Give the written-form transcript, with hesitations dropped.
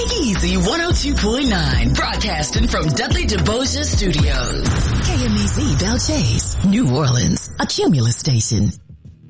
Big Easy 102.9, broadcasting from Dudley DeBosia Studios. KMEZ Belle Chase, New Orleans, a Cumulus station.